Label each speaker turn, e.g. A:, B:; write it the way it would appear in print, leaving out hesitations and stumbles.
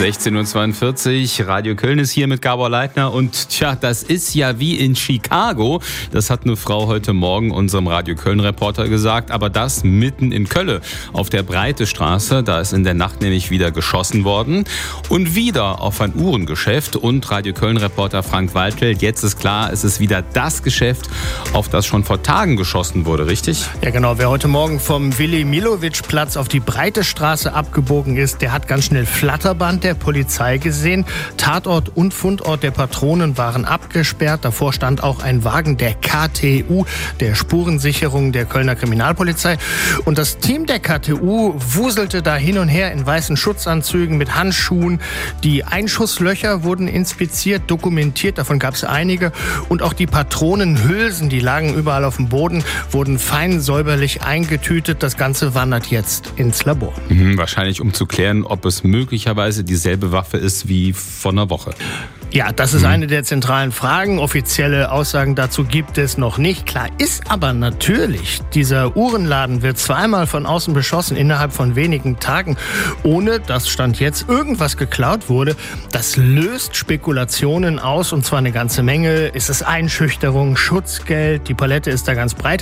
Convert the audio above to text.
A: 16:42 Uhr, Radio Köln ist hier mit Gabor Leitner und das ist ja wie in Chicago. Das hat eine Frau heute Morgen unserem Radio Köln-Reporter gesagt, aber das mitten in Köln. Auf der Breite Straße, da ist in der Nacht nämlich wieder geschossen worden und wieder auf ein Uhrengeschäft und Radio Köln-Reporter Frank Waldl. Jetzt ist klar, es ist wieder das Geschäft, auf das schon vor Tagen geschossen wurde, richtig?
B: Ja genau, wer heute Morgen vom Willi-Milowitsch-Platz auf die Breite Straße abgebogen ist, der hat ganz schnell Flatterband der Polizei gesehen. Tatort und Fundort der Patronen waren abgesperrt. Davor stand auch ein Wagen der KTU, der Spurensicherung der Kölner Kriminalpolizei. Und das Team der KTU wuselte da hin und her in weißen Schutzanzügen mit Handschuhen. Die Einschusslöcher wurden inspiziert, dokumentiert, davon gab es einige. Und auch die Patronenhülsen, die lagen überall auf dem Boden, wurden fein säuberlich eingetütet. Das Ganze wandert jetzt ins Labor.
A: Wahrscheinlich um zu klären, ob es möglicherweise dieselbe Waffe ist wie vor einer Woche.
B: Ja, das ist eine der zentralen Fragen. Offizielle Aussagen dazu gibt es noch nicht. Klar ist aber natürlich, dieser Uhrenladen wird zweimal von außen beschossen innerhalb von wenigen Tagen, ohne dass Stand jetzt irgendwas geklaut wurde. Das löst Spekulationen aus und zwar eine ganze Menge. Ist es Einschüchterung, Schutzgeld? Die Palette ist da ganz breit.